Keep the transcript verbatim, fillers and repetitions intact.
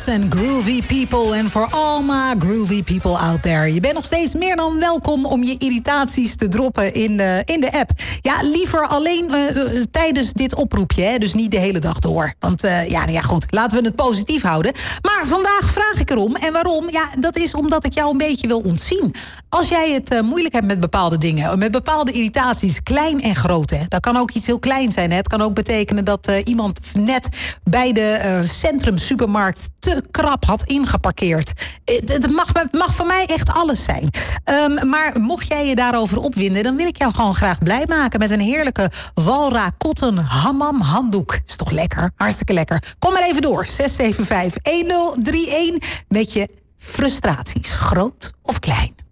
House and groovy people. And for all my groovy people out there. Je bent nog steeds meer dan welkom om je irritaties te droppen in de, in de app. Ja, liever alleen uh, tijdens dit oproepje, hè? Dus niet de hele dag door. Want uh, ja, nou ja, goed, laten we het positief houden. Maar vandaag vraag ik erom. En waarom? Ja, dat is omdat ik jou een beetje wil ontzien. Als jij het uh, moeilijk hebt met bepaalde dingen, met bepaalde irritaties, klein en groot, hè? Dat kan ook iets heel klein zijn. Hè? Het kan ook betekenen dat uh, iemand net bij de uh, centrum supermarkt te krap had ingeparkeerd. Het mag, mag voor mij echt alles zijn. Um, maar mocht jij je daarover opwinden, dan wil ik jou gewoon graag blij maken met een heerlijke Walra Cotton Hammam handdoek. Is toch lekker? Hartstikke lekker. Kom maar even door. zes zeven vijf een nul drie een met je frustraties, groot of klein.